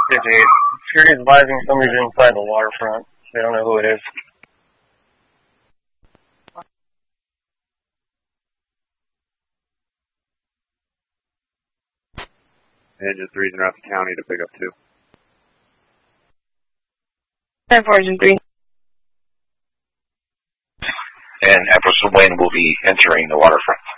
58. Security advising somebody's inside the waterfront. They don't know who it is. Engine 3's in Rapid County to pick up 2. 10-4, Engine 3. And Empress Wayne will be entering the waterfront.